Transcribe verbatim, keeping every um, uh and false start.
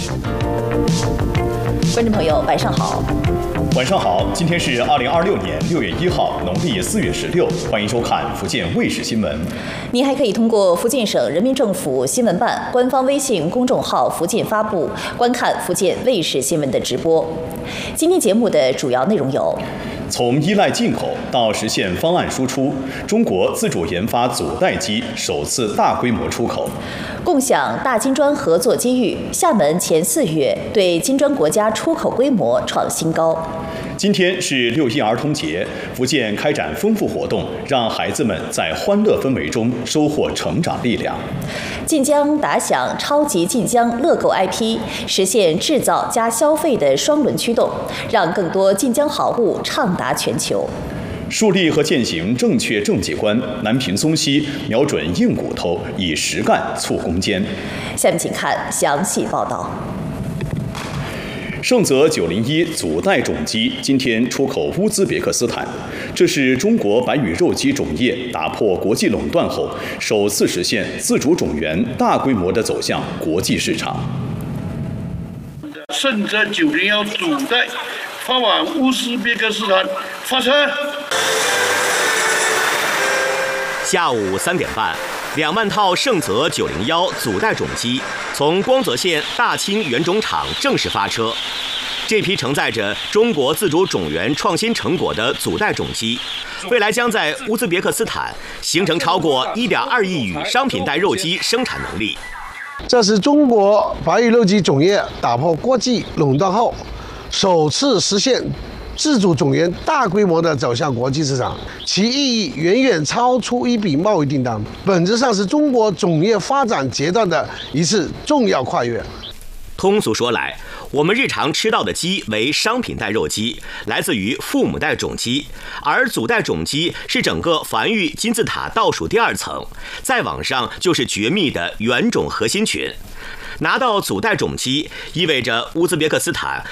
观众朋友，晚上好。 晚上好，今天是二零二六年六月一号，农历四月十六，欢迎收看福建卫视新闻。 您还可以通过福建省人民政府新闻办官方微信公众号“福建发布”观看福建卫视新闻的直播。今天节目的主要内容有： 从依赖进口到实现方案输出，中国自主研发组袋机首次大规模出口； 共享大金砖合作机遇，厦门前四月对金砖国家出口规模创新高。 今天是六一儿童节，福建开展丰富活动，让孩子们在欢乐氛围中收获成长力量。 晋江打响超级晋江乐购 I P， 实现制造加消费的双轮驱动，让更多晋江好物畅达全球。 树立和践行正确政绩观，南平松溪瞄准硬骨头，以实干促攻坚。 下面请看详细报道。 盛泽九零一组袋种机今天出口乌兹别克斯坦，这是中国白羽肉鸡种业打破国际垄断后，首次实现自主种源大规模的走向国际市场。 盛泽九零一组袋发往乌兹别克斯坦，发车。 下午三点半，两万套盛泽九零一组袋种机从光泽县大清原种厂正式发车。这批承载着中国自主种源创新成果的组袋种机，未来将在乌兹别克斯坦形成超过一点二亿羽商品袋肉鸡生产能力。 这是中国白羽肉鸡种业打破国际垄断后，首次实现自主种源大规模的走向国际市场，其意义远远超出一笔贸易订单，本质上是中国种业发展阶段的一次重要跨越。 通俗说来，我们日常吃到的鸡为商品袋肉鸡，来自于父母袋种鸡，而组袋种鸡是整个繁育金字塔倒数第二层，再往上就是绝密的原种核心群。拿到组袋种鸡，意味着乌兹别克斯坦